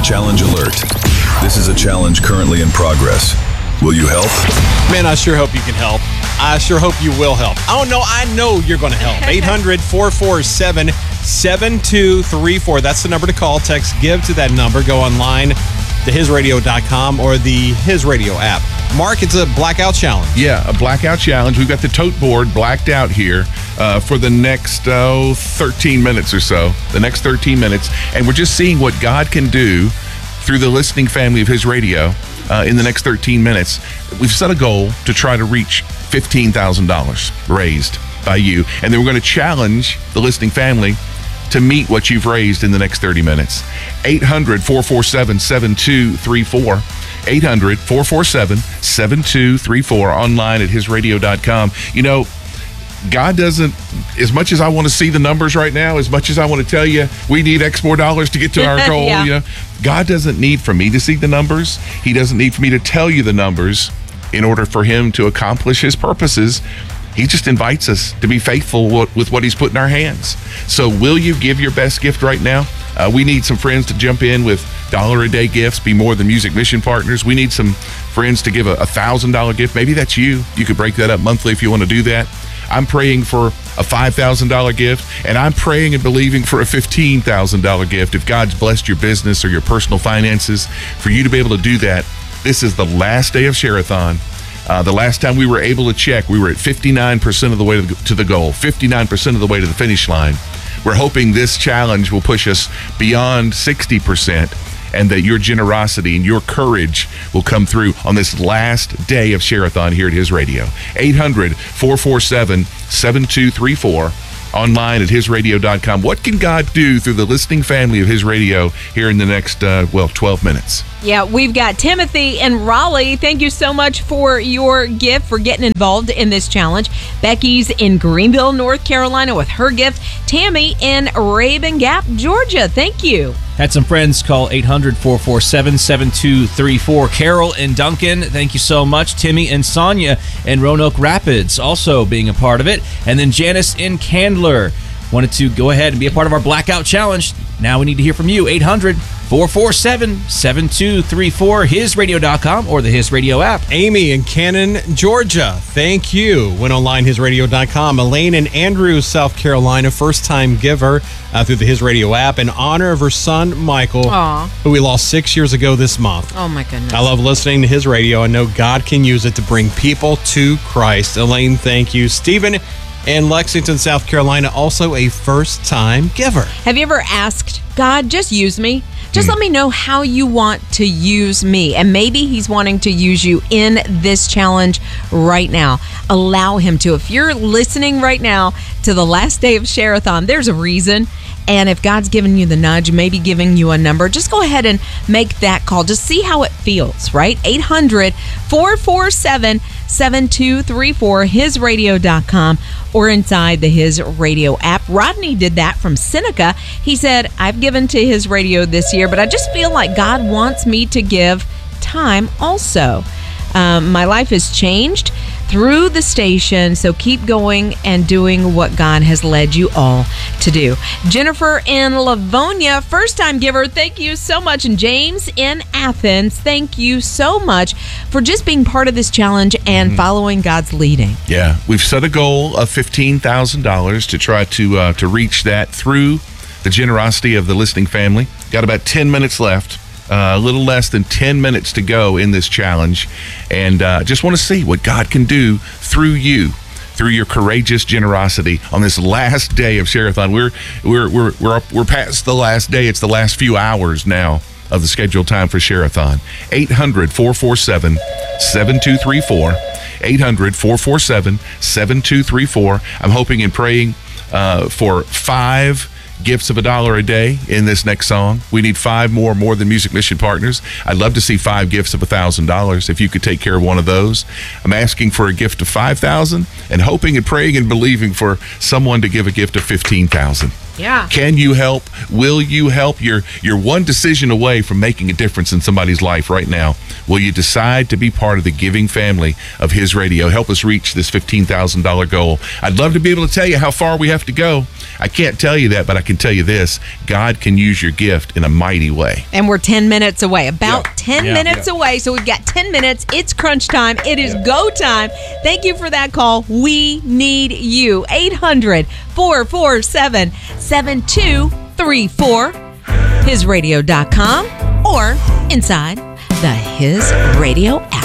Challenge alert. This is a challenge currently in progress. Will you help? Man, I sure hope you can help. I sure hope you will help. Oh, no, I know you're going to help. 800-447-7234. That's the number to call. Text GIVE to that number. Go online to hisradio.com or the His Radio app. Mark, it's a blackout challenge. Yeah, a blackout challenge. We've got the tote board blacked out here for the next 13 minutes or so. The next 13 minutes. And we're just seeing what God can do through the listening family of His Radio in the next 13 minutes. We've set a goal to try to reach $15,000 raised by you. And then we're going to challenge the listening family to meet what you've raised in the next 30 minutes. 800-447-7234. 800-447-7234. Online at hisradio.com. You know, God doesn't, as much as I want to see the numbers right now, as much as I want to tell you we need X more dollars to get to our goal, Yeah. you know, God doesn't need for me to see the numbers. He doesn't need for me to tell you the numbers in order for Him to accomplish His purposes. He just invites us to be faithful with what He's put in our hands. So will you give your best gift right now? We need some friends to jump in with $1-a-day gifts, be more than Music Mission Partners. We need some friends to give a $1,000 gift. Maybe that's you. You could break that up monthly if you want to do that. I'm praying for a $5,000 gift, and I'm praying and believing for a $15,000 gift. If God's blessed your business or your personal finances, for you to be able to do that, this is the last day of Share-a-thon. The last time we were able to check, we were at 59% of the way to the goal, 59% of the way to the finish line. We're hoping this challenge will push us beyond 60%, and that your generosity and your courage will come through on this last day of Share-a-thon here at His Radio. 800-447-7234. Online at hisradio.com. What can God do through the listening family of His Radio here in the next, 12 minutes? Yeah, we've got Timothy in Raleigh. Thank you so much for your gift, for getting involved in this challenge. Becky's in Greenville, North Carolina with her gift. Tammy in Raven Gap, Georgia. Thank you. Had some friends call 800-447-7234. Carol and Duncan, thank you so much. Timmy and Sonia in Roanoke Rapids also being a part of it. And then Janice in Candler wanted to go ahead and be a part of our Blackout Challenge. Now we need to hear from you. 800-447-7234. HisRadio.com or the His Radio app. Amy in Cannon, Georgia. Thank you. Went online, hisradio.com. Elaine in Andrews, South Carolina. First-time giver through the His Radio app in honor of her son, Michael, Aw. who we lost 6 years ago this month. Oh, my goodness. I love listening to His Radio. I know God can use it to bring people to Christ. Elaine, thank you. Stephen in Lexington, South Carolina, also a first-time giver. Have you ever asked, God, just use me? Just let me know how you want to use me. And maybe He's wanting to use you in this challenge right now. Allow Him to. If you're listening right now to the last day of Share-a-thon, there's a reason. And if God's giving you the nudge, maybe giving you a number, just go ahead and make that call. Just see how it feels, right? 800-447-7234, hisradio.com, or inside the His Radio app. Rodney did that from Seneca. He said, I've given to His Radio this year, but I just feel like God wants me to give time also. My life has changed through the station, so keep going and doing what God has led you all to do. Jennifer in Livonia, first-time giver, thank you so much. And James in Athens, thank you so much for just being part of this challenge and following God's leading. Yeah, we've set a goal of $15,000 to try to reach that through the generosity of the listening family. Got about 10 minutes left. A little less than 10 minutes to go in this challenge, and just want to see what God can do through you, through your courageous generosity on this last day of Share-a-thon. We're past the last day. It's the last few hours now of the scheduled time for Share-a-thon. 800-447-7234. 800-447-7234. I'm hoping and praying for 5 gifts of $1 a day in this next song. We need 5 more than Music Mission Partners. I'd love to see 5 gifts of $1,000 if you could take care of one of those. I'm asking for a gift of $5,000 and hoping and praying and believing for someone to give a gift of $15,000. Yeah. Can you help? Will you help? You're one decision away from making a difference in somebody's life right now. Will you decide to be part of the giving family of His Radio? Help us reach this $15,000 goal. I'd love to be able to tell you how far we have to go. I can't tell you that, but I can tell you this. God can use your gift in a mighty way. And we're 10 minutes away, about Yeah. 10 minutes away. So we've got 10 minutes. It's crunch time. It is go time. Thank you for that call. We need you. 800-447-7234. HisRadio.com or inside the His Radio app.